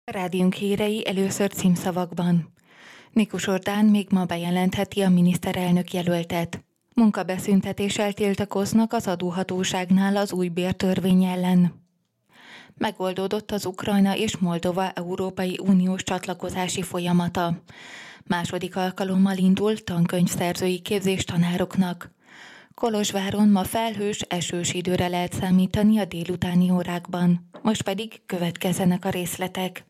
Rádiónk hírei először címszavakban. Nikus Orbán még ma bejelentheti a miniszterelnök jelöltet. Munkabeszüntetéssel tiltakoznak az adóhatóságnál az új bértörvény ellen. Megoldódott az Ukrajna és Moldova Európai Uniós csatlakozási folyamata. Második alkalommal indul tankönyvszerzői képzés tanároknak. Kolozsváron ma felhős, esős időre lehet számítani a délutáni órákban. Most pedig következzenek a részletek.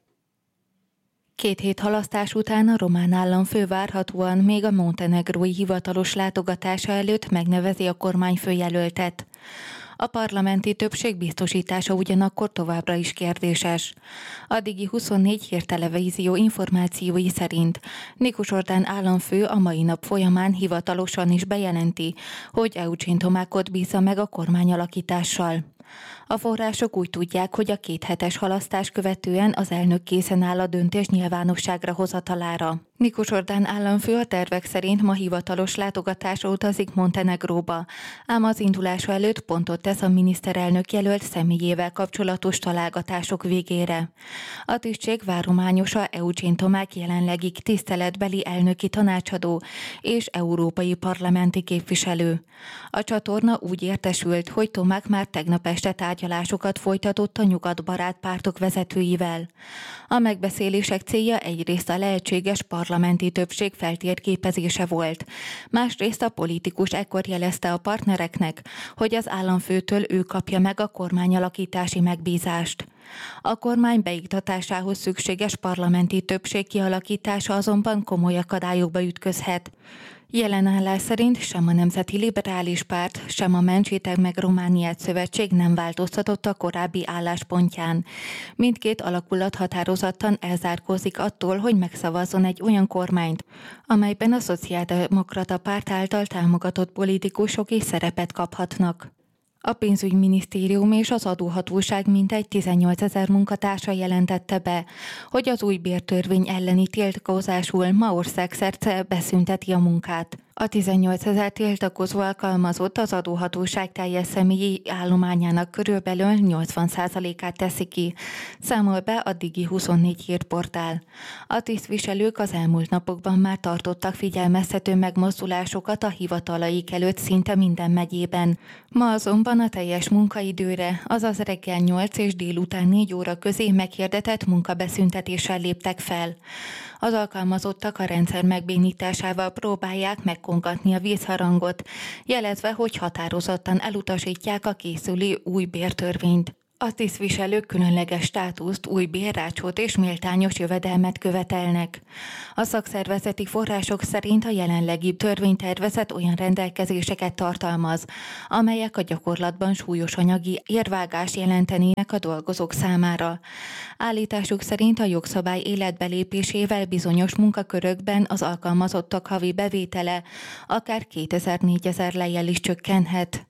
2 hét halasztás után a román államfő várhatóan még a montenegrói hivatalos látogatása előtt megnevezi a kormányfőjelöltet. A parlamenti többség biztosítása ugyanakkor továbbra is kérdéses. Addigi 24 hírtelevízió információi szerint Nikus Orbán államfő a mai nap folyamán hivatalosan is bejelenti, hogy Eugen Tomákot bízza meg a kormányalakítással. A források úgy tudják, hogy a 2 hetes halasztás követően az elnök készen áll a döntés nyilvánosságra hozatalára. Nikus Orbán államfő a tervek szerint ma hivatalos látogatásra utazik Montenegróba, ám az indulása előtt pontot tesz a miniszterelnök jelölt személyével kapcsolatos találgatások végére. A tisztség várományosa Eugen Tomák jelenlegi tiszteletbeli elnöki tanácsadó és európai parlamenti képviselő. A csatorna úgy értesült, hogy Tomák már tegnap este tárgyalásokat folytatott a nyugatbarát pártok vezetőivel. A megbeszélések célja egyrészt a lehetséges parlamenti többség feltérképezése volt. Másrészt a politikus ekkor jelezte a partnereknek, hogy az államfőtől ő kapja meg a kormányalakítási megbízást. A kormány beiktatásához szükséges parlamenti többség kialakítása azonban komoly akadályokba ütközhet. Jelen állás szerint sem a Nemzeti Liberális Párt, sem a Mentsétek meg Romániát szövetség nem változtatott a korábbi álláspontján. Mindkét alakulat határozottan elzárkózik attól, hogy megszavazzon egy olyan kormányt, amelyben a Szociáldemokrata Párt által támogatott politikusok is szerepet kaphatnak. A pénzügyminisztérium és az adóhatóság mintegy 18 000 munkatársa jelentette be, hogy az új bértörvény elleni tiltakozásul ma országszerte beszünteti a munkát. A 18 000 tiltakozó alkalmazott az adóhatóság teljes személyi állományának körülbelül 80%-át teszi ki, számol be a Digi 24 hírportál. A tisztviselők az elmúlt napokban már tartottak figyelmeztető megmozdulásokat a hivatalaik előtt szinte minden megyében. Ma azonban a teljes munkaidőre, azaz reggel 8 és délután 4 óra közé meghirdetett munkabeszüntetéssel léptek fel. Az alkalmazottak a rendszer megbénításával próbálják megkongatni a vízharangot, jelezve, hogy határozottan elutasítják a készülő új bértörvényt. A tisztviselők különleges státuszt, új bérrácsot és méltányos jövedelmet követelnek. A szakszervezeti források szerint a jelenlegi törvénytervezet olyan rendelkezéseket tartalmaz, amelyek a gyakorlatban súlyos anyagi érvágást jelentenének a dolgozók számára. Állításuk szerint a jogszabály életbelépésével bizonyos munkakörökben az alkalmazottak havi bevétele akár 2000-4000 lejjel is csökkenhet.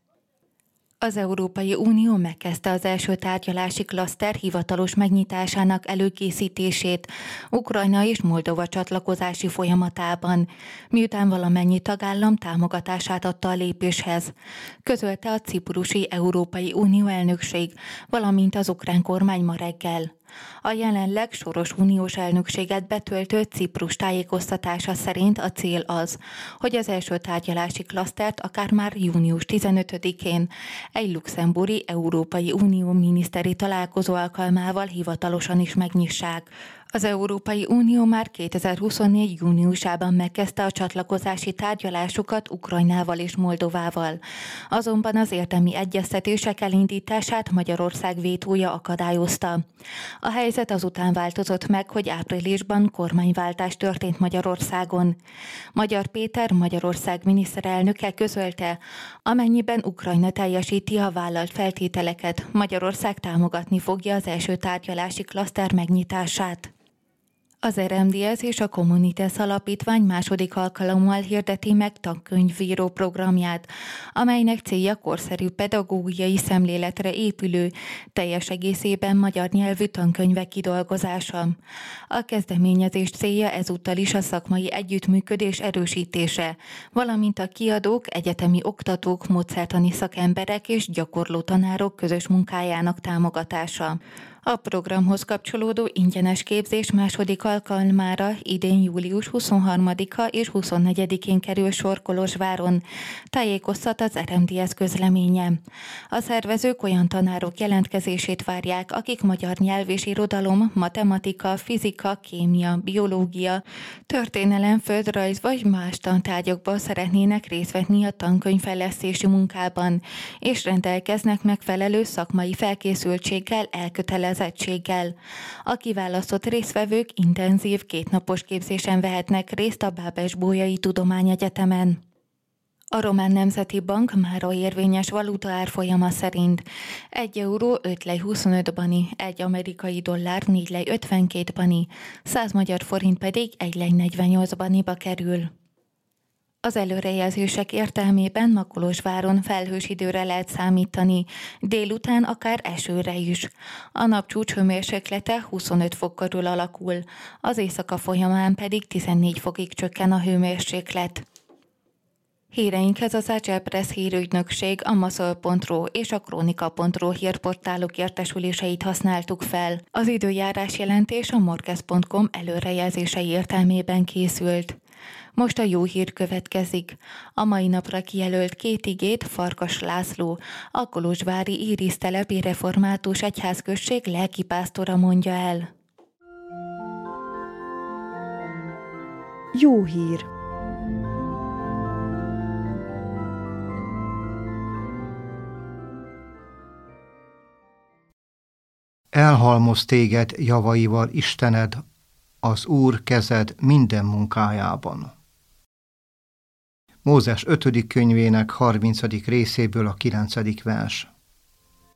Az Európai Unió megkezdte az első tárgyalási klaszter hivatalos megnyitásának előkészítését Ukrajna és Moldova csatlakozási folyamatában, miután valamennyi tagállam támogatását adta a lépéshez, közölte a ciprusi Európai Unió elnökség, valamint az ukrán kormány ma reggel. A jelenleg soros uniós elnökséget betöltő Ciprus tájékoztatása szerint a cél az, hogy az első tárgyalási klasztert akár már június 15-én egy luxemburgi Európai Unió miniszteri találkozó alkalmával hivatalosan is megnyissák. Az Európai Unió már 2024. júniusában megkezdte a csatlakozási tárgyalásokat Ukrajnával és Moldovával. Azonban az érdemi egyeztetések elindítását Magyarország vétója akadályozta. A helyzet azután változott meg, hogy áprilisban kormányváltás történt Magyarországon. Magyar Péter, Magyarország miniszterelnöke közölte, amennyiben Ukrajna teljesíti a vállalt feltételeket, Magyarország támogatni fogja az első tárgyalási klaszter megnyitását. Az RMDSZ és a Communitas Alapítvány második alkalommal hirdeti meg tankönyvíró programját, amelynek célja korszerű pedagógiai szemléletre épülő, teljes egészében magyar nyelvű tankönyvek kidolgozása. A kezdeményezés célja ezúttal is a szakmai együttműködés erősítése, valamint a kiadók, egyetemi oktatók, módszertani szakemberek és gyakorló tanárok közös munkájának támogatása. A programhoz kapcsolódó ingyenes képzés második alkalmára idén július 23-a és 24-én kerül sor Kolozsváron, tájékoztat az RMDSZ közleménye. A szervezők olyan tanárok jelentkezését várják, akik magyar nyelv és irodalom, matematika, fizika, kémia, biológia, történelem, földrajz vagy más tantárgyakban szeretnének részt venni a tankönyvfejlesztési munkában, és rendelkeznek megfelelő szakmai felkészültséggel, elkötelezettséggel. A kiválasztott résztvevők intenzív 2 napos képzésen vehetnek részt a Bábes-Bolyai Tudományegyetemen. A Román Nemzeti Bank mára érvényes valuta árfolyama szerint 1 euró 5 lej 25 bani, 1 amerikai dollár 4 lej 52 bani, 100 magyar forint pedig 1 lej 48 baniba kerül. Az előrejelzések értelmében ma Kolozsváron felhős időre lehet számítani, délután akár esőre is. A napcsúcs hőmérséklete 25 fok körül alakul, az éjszaka folyamán pedig 14 fokig csökken a hőmérséklet. Híreinkhez az Agile Press hírügynökség, a Maszol.ro és a Kronika.ro hírportálok értesüléseit használtuk fel. Az időjárás jelentés a Morkez.com előrejelzései értelmében készült. Most a jó hír következik. A mai napra kijelölt 2 igét Farkas László, a kolozsvári Írisztelepi Református Egyházközség lelkipásztora mondja el. Jó hír! Elhalmoz téged javaival Istened, az Úr kezed minden munkájában. Mózes 5. könyvének 30. részéből a 9. vers.